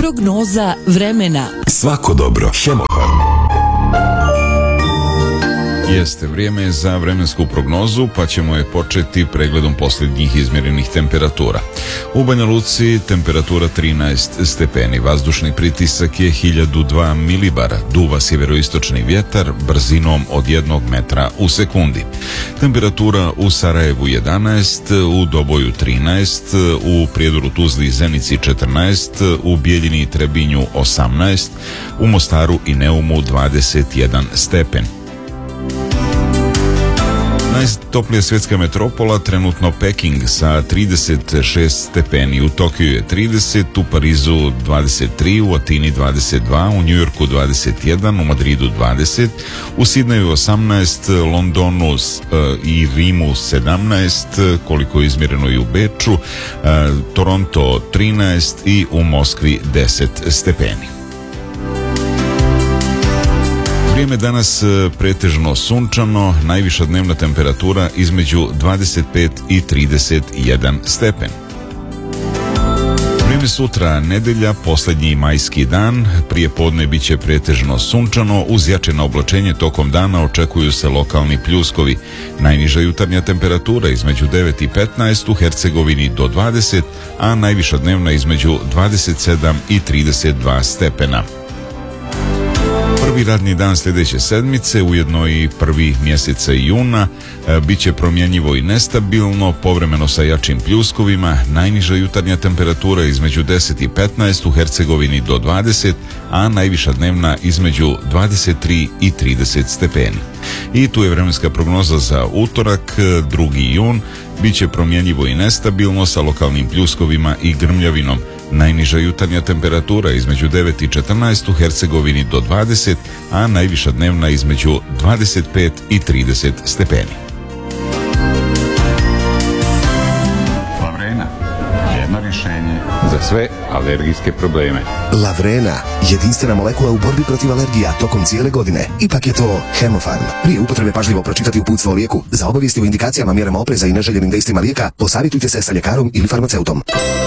Prognoza vremena. Svako dobro. Hemofarm. Jeste vrijeme za vremensku prognozu, pa ćemo je početi pregledom posljednjih izmjerenih temperatura. U Banja Luci temperatura 13 stepeni, vazdušni pritisak je 1002 milibara, duva sjeveroistočni vjetar brzinom od 1 metra u sekundi. Temperatura u Sarajevu 11, u Doboju 13, u Prijedoru, Tuzli i Zenici 14, u Bijeljini i Trebinju 18, u Mostaru i Neumu 21 stepen. Najtoplija svjetska metropola trenutno Peking sa 36 stepeni, u Tokiju je 30, u Parizu 23, u Atini 22, u Njujorku 21, u Madridu 20, u Sidneju 18, Londonu i Rimu 17, koliko je izmjereno i u Beču, Toronto 13 i u Moskvi 10 stepeni. Vrijeme danas pretežno sunčano, najviša dnevna temperatura između 25 i 31 stepen. Vrijeme sutra, nedelja, posljednji majski dan, prije podne bit će pretežno sunčano, uz jačeno oblačenje tokom dana očekuju se lokalni pljuskovi. Najniža jutarnja temperatura između 9 i 15, u Hercegovini do 20, a najviša dnevna između 27 i 32 stepena. Prvi radni dan sljedeće sedmice, ujedno i prvi mjeseca juna, bit će promjenjivo i nestabilno, povremeno sa jačim pljuskovima, najniža jutarnja temperatura između 10 i 15, u Hercegovini do 20, a najviša dnevna između 23 i 30 stepeni. I tu je vremenska prognoza za utorak, 2. jun, bit će promjenjivo i nestabilno sa lokalnim pljuskovima i grmljavinom. Najniža jutarnja temperatura između 9 i 14, u Hercegovini do 20, a najviša dnevna između 25 i 30 stepeni. Lavrena, jedno rješenje za sve alergijske probleme. Lavrena, jedinstvena molekula u borbi protiv alergija tokom cijele godine. Ipak je to Hemofarm. Prije upotrebe pažljivo pročitati uputstvo o lijeku. Za obavijesti o indikacijama, mjerama opreza i neželjenim dejstvima lijeka, posavjetujte se sa ljekarom ili farmaceutom.